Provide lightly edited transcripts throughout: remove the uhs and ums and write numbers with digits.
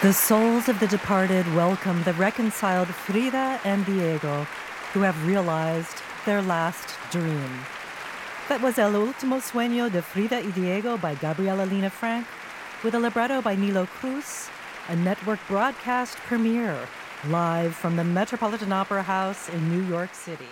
The souls of the departed welcome the reconciled Frida and Diego, who have realized their last dream. That was El Último Sueño de Frida y Diego by Gabriela Lina Frank, with a libretto by Nilo Cruz, a network broadcast premiere, live from the Metropolitan Opera House in New York City.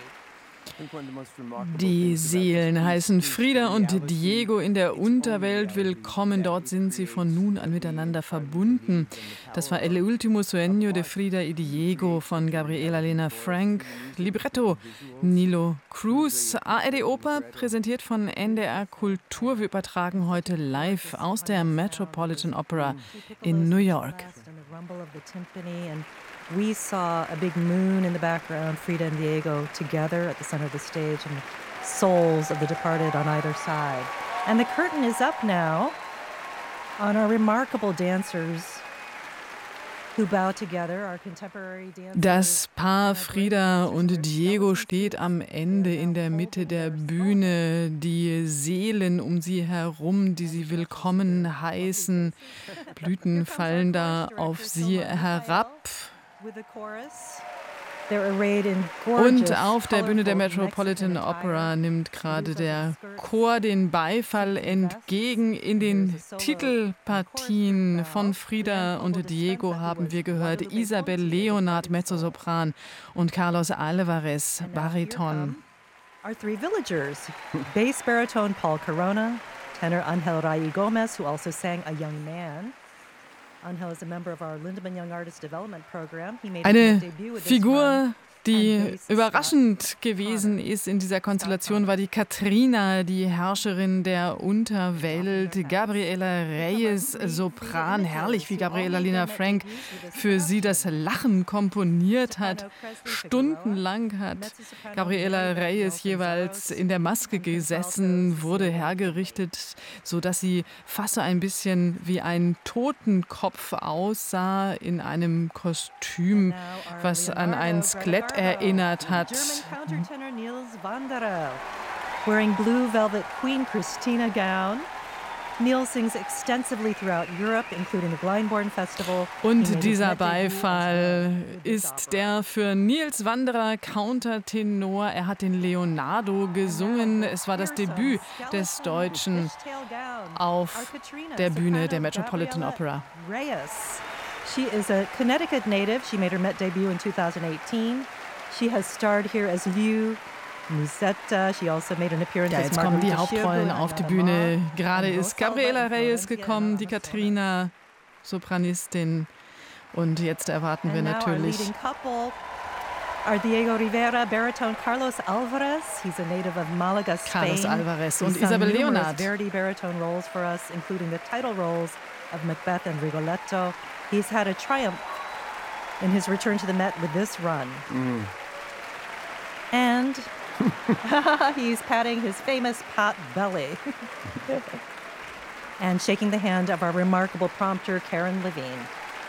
Die Seelen heißen Frida und Diego in der Unterwelt willkommen. Dort sind sie von nun an miteinander verbunden. Das war El Último Sueño de Frida y Diego von Gabriela Lena Frank. Libretto Nilo Cruz. ARD Oper präsentiert von NDR Kultur. Wir übertragen heute live aus der Metropolitan Opera in New York. We saw a big moon in the background, Frida and Diego together at the center of the stage, and the souls of the departed on either side. And the curtain is up now on our remarkable dancers who bow together, our contemporary dancers. Das Paar Frida und Diego steht am Ende in der Mitte der Bühne. Die Seelen um sie herum, die sie willkommen heißen. Blüten fallen da auf sie herab. Und auf der Bühne der Metropolitan Opera nimmt gerade der Chor den Beifall entgegen. In den Titelpartien von Frida und Diego haben wir gehört Isabel Leonard, Mezzosopran, und Carlos Alvarez, Bariton. Our three villagers, bass baritone Paul Corona, tenor Angel Ray Gomez, who also sang A Young Man. Eine Figur, die überraschend gewesen ist in dieser Konstellation, war die Katrina, die Herrscherin der Unterwelt. Gabriela Reyes, Sopran, herrlich, wie Gabriela Lina Frank für sie das Lachen komponiert hat. Stundenlang hat Gabriela Reyes jeweils in der Maske gesessen, wurde hergerichtet, sodass sie fast so ein bisschen wie ein Totenkopf aussah, in einem Kostüm, was an ein Skelett erinnert hat. Wearing blue velvet Queen Christina gown. Neil sings extensively throughout Europe, including the Glyndebourne Festival. Und dieser Beifall ist der für Nils Wanderer, Countertenor. Er hat den Leonardo gesungen. Es war das Debüt des Deutschen auf der Bühne der Metropolitan Opera. She is a Connecticut native. She made her Met debut in 2018. She has starred here as Liu, Musetta. She also made an appearance as jetzt kommen die Margarita Hauptrollen Shirgu auf die Bühne. Gerade ist Gabriela Reyes gekommen, die Katrina, Sopranistin. Und jetzt erwarten wir natürlich our Diego Rivera, baritone Carlos Alvarez. He's a native of Malaga, Spain. Carlos Alvarez und He's sung Isabel numerous Leonard. Verdi baritone roles for us, including the title roles of Macbeth and Rigoletto. He's had a triumph in his return to the Met with this run. And he's patting his famous pot belly and shaking the hand of our remarkable prompter, Karen Levine.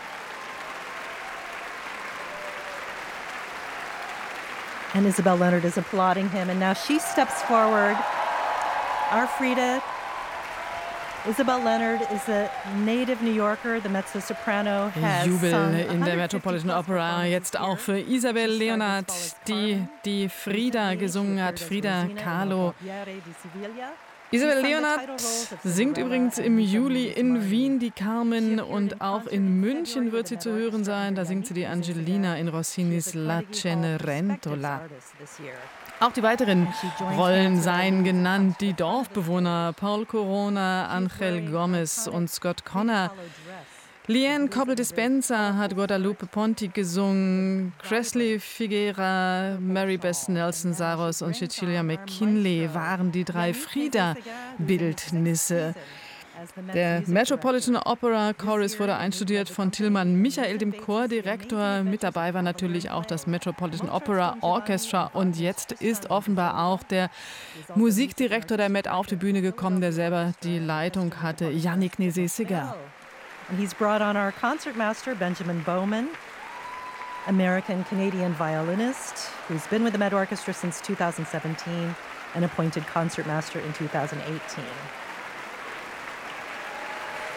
And Isabel Leonard is applauding him, and now she steps forward. Our Frida, Isabel Leonard, is a native New Yorker. The mezzo-soprano has Jubel sung in der Metropolitan 150+ Opera, jetzt auch für Isabel Leonard, die Frida gesungen hat, Frida Kahlo. Isabel Leonard singt übrigens im Juli in Wien die Carmen, und auch in München wird sie zu hören sein. Da singt sie die Angelina in Rossinis La Cenerentola. Auch die weiteren Rollen seien genannt. Die Dorfbewohner Paul Corona, Angel Gomez und Scott Connor. Liane Coble-Dispenza hat Guadalupe Ponti gesungen, Cresley Figuera, Mary Beth Nelson Saros und Cecilia McKinley waren die drei Frida-Bildnisse. Der Metropolitan Opera Chorus wurde einstudiert von Tilman Michael, dem Chordirektor. Mit dabei war natürlich auch das Metropolitan Opera Orchestra, und jetzt ist offenbar auch der Musikdirektor der Met auf die Bühne gekommen, der selber die Leitung hatte, Yannick Nézet-Séguin. And he's brought on our concertmaster, Benjamin Bowman, American-Canadian violinist, who's been with the Met Orchestra since 2017 and appointed concertmaster in 2018.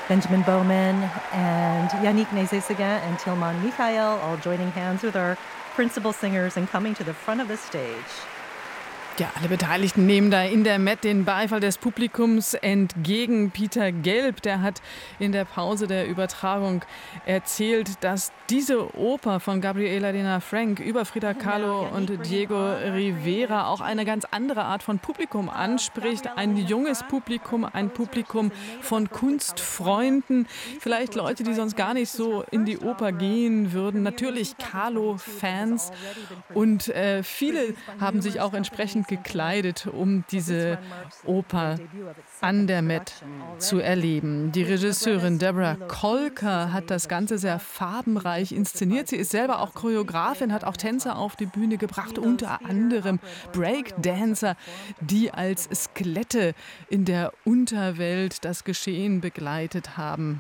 Benjamin Bowman and Yannick Nézet-Séguin and Tilman Michael all joining hands with our principal singers and coming to the front of the stage. Ja, alle Beteiligten nehmen da in der Met den Beifall des Publikums entgegen. Peter Gelb, der hat in der Pause der Übertragung erzählt, dass diese Oper von Gabriela Lena Frank über Frida Kahlo und Diego Rivera auch eine ganz andere Art von Publikum anspricht. Ein junges Publikum, ein Publikum von Kunstfreunden, vielleicht Leute, die sonst gar nicht so in die Oper gehen würden. Natürlich Kahlo-Fans und viele haben sich auch entsprechend gekleidet, um diese Oper an der Met zu erleben. Die Regisseurin Deborah Kolker hat das Ganze sehr farbenreich inszeniert. Sie ist selber auch Choreografin, hat auch Tänzer auf die Bühne gebracht, unter anderem Breakdancer, die als Skelette in der Unterwelt das Geschehen begleitet haben.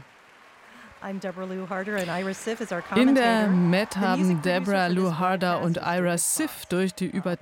In der Met haben Deborah Lou Harder und Ira Sif durch die Übertragung